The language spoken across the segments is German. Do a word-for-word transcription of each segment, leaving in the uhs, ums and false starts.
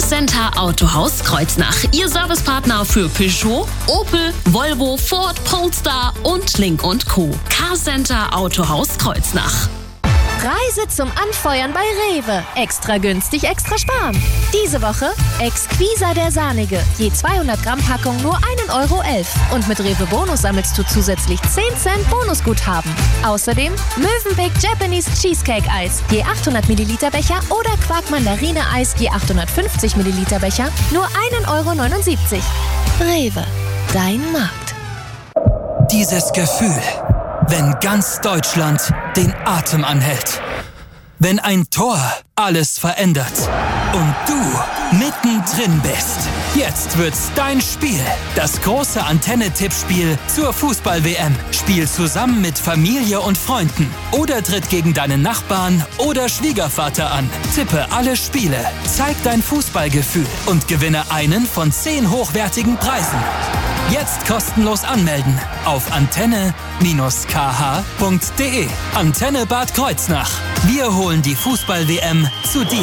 Carcenter Autohaus Kreuznach. Ihr Servicepartner für Peugeot, Opel, Volvo, Ford, Polestar und Link und Co. Carcenter Autohaus Kreuznach. Reise zum Anfeuern bei Rewe. Extra günstig, extra sparen. Diese Woche Exquisa der Sahnige. Je zweihundert Gramm Packung nur ein Euro elf. Und mit Rewe Bonus sammelst du zusätzlich zehn Cent Bonusguthaben. Außerdem Mövenpick Japanese Cheesecake Eis. Je achthundert Milliliter Becher oder Quark Mandarine Eis. Je achthundertfünfzig Milliliter Becher. Nur ein Euro neunundsiebzig. Rewe. Dein Markt. Dieses Gefühl, wenn ganz Deutschland den Atem anhält. Wenn ein Tor alles verändert. Und du mittendrin bist. Jetzt wird's dein Spiel. Das große Antenne-Tippspiel zur Fußball-W M. Spiel zusammen mit Familie und Freunden. Oder tritt gegen deinen Nachbarn oder Schwiegervater an. Tippe alle Spiele. Zeig dein Fußballgefühl und gewinne einen von zehn hochwertigen Preisen. Jetzt kostenlos anmelden auf antenne K H punkt de. Antenne Bad Kreuznach. Wir holen die Fußball-W M zu dir.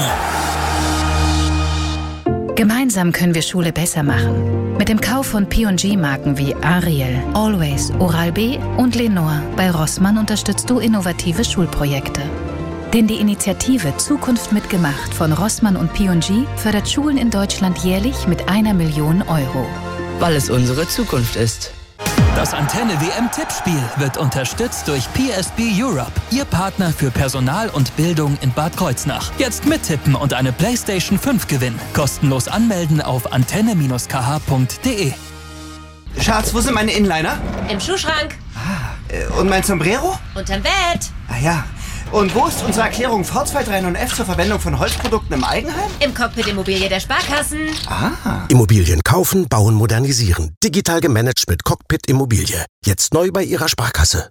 Gemeinsam können wir Schule besser machen. Mit dem Kauf von P und G-Marken wie Ariel, Always, Oral-B und Lenore bei Rossmann unterstützt du innovative Schulprojekte. Denn die Initiative Zukunft mitgemacht von Rossmann und P und G fördert Schulen in Deutschland jährlich mit einer Million Euro. Weil es unsere Zukunft ist. Das Antenne-W M-Tippspiel wird unterstützt durch P S B Europe, Ihr Partner für Personal und Bildung in Bad Kreuznach. Jetzt mittippen und eine PlayStation fünf gewinnen. Kostenlos anmelden auf antenne K H punkt de. Schatz, wo sind meine Inliner? Im Schuhschrank. Ah, und mein Sombrero? Unterm Bett. Ah ja. Und wo ist unsere Erklärung V zwei drei neun F zur Verwendung von Holzprodukten im Eigenheim? Im Cockpit Immobilie der Sparkassen. Ah. Immobilien kaufen, bauen, modernisieren. Digital gemanagt mit Cockpit Immobilie. Jetzt neu bei Ihrer Sparkasse.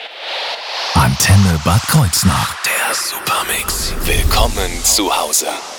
Antenne Bad Kreuznach. Der Supermix. Willkommen zu Hause.